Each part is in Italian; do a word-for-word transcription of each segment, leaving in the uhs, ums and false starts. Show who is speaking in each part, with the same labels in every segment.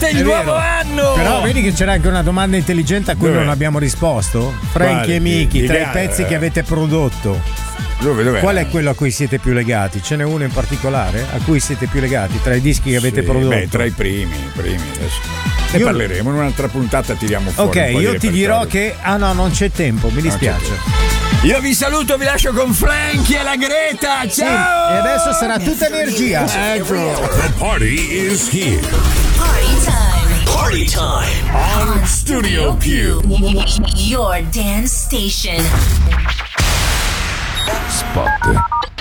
Speaker 1: Benvenuti il
Speaker 2: È
Speaker 1: nuovo
Speaker 2: vero.
Speaker 1: anno!
Speaker 2: Però vedi che c'era anche una domanda intelligente a cui
Speaker 3: Dov'è?
Speaker 2: non abbiamo risposto. Franchi
Speaker 3: Quale?
Speaker 2: e Miki,
Speaker 3: Di-
Speaker 2: tra
Speaker 3: di
Speaker 2: i
Speaker 3: gara,
Speaker 2: pezzi
Speaker 3: eh.
Speaker 2: che avete prodotto,
Speaker 3: Dove, dov'è?
Speaker 2: qual è quello a cui siete più legati? Ce n'è uno in particolare a cui siete più legati tra i dischi che avete
Speaker 3: Sì,
Speaker 2: prodotto?
Speaker 3: Beh, tra i primi, i primi adesso. Ne
Speaker 2: Io-
Speaker 3: parleremo in un'altra puntata, tiriamo fuori.
Speaker 2: Ok,
Speaker 3: un po' di
Speaker 2: io ti dirò
Speaker 3: repertorio.
Speaker 2: che. Ah no, non c'è tempo, mi dispiace.
Speaker 1: Io vi saluto, vi lascio con Frankie e la Greta.
Speaker 2: Sì,
Speaker 1: Ciao!
Speaker 2: e adesso sarà tutta energia.
Speaker 3: The party is here
Speaker 4: Party time.
Speaker 5: Party time.
Speaker 3: on Studio Q.
Speaker 4: Your dance station.
Speaker 3: Spot.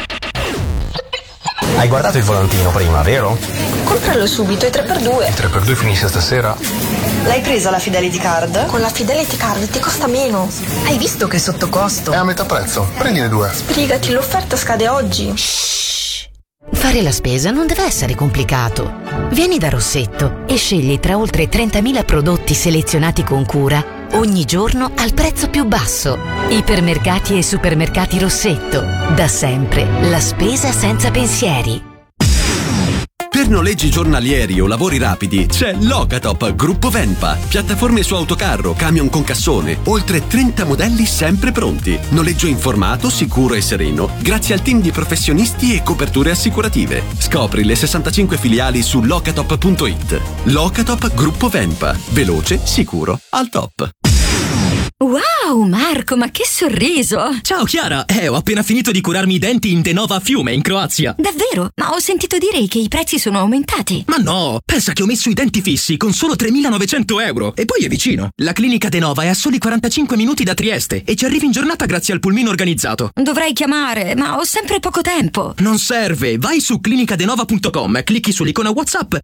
Speaker 5: Hai guardato il volantino prima, vero?
Speaker 6: Compralo subito, è tre per due.
Speaker 5: tre per due finisce stasera.
Speaker 6: L'hai presa la Fidelity Card? Con la Fidelity Card ti costa meno. Hai visto che è sotto costo?
Speaker 5: È a metà prezzo. Prendine due.
Speaker 6: Sbrigati, l'offerta scade oggi.
Speaker 7: Fare la spesa non deve essere complicato. Vieni da Rossetto e scegli tra oltre trentamila prodotti selezionati con cura ogni giorno al prezzo più basso. Ipermercati e supermercati Rossetto. Da sempre la spesa senza pensieri.
Speaker 8: Per noleggi giornalieri o lavori rapidi c'è Locatop Gruppo Venpa. Piattaforme su autocarro, camion con cassone, oltre trenta modelli sempre pronti. Noleggio informato, sicuro e sereno, grazie al team di professionisti e coperture assicurative. Scopri le sessantacinque filiali su locatop punto it. Locatop Gruppo Venpa. Veloce, sicuro, al top.
Speaker 9: Wow, Marco, ma che sorriso!
Speaker 10: Ciao Chiara, eh, ho appena finito di curarmi i denti in Denova a Fiume, in Croazia.
Speaker 9: Davvero? Ma ho sentito dire che i prezzi sono aumentati.
Speaker 10: Ma no, pensa che ho messo i denti fissi con solo tremilanovecento euro. E poi è vicino. La clinica Denova è a soli quarantacinque minuti da Trieste e ci arrivi in giornata grazie al pulmino organizzato.
Speaker 9: Dovrei chiamare, ma ho sempre poco tempo.
Speaker 10: Non serve, vai su clinica denova punto com, clicchi sull'icona WhatsApp